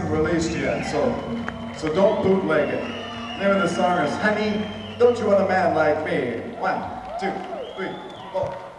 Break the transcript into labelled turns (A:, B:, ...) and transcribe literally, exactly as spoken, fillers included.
A: isn't released yet, so so don't bootleg it. The name of the song is Honey, Don't You Want a Man Like Me? One, two, three, four.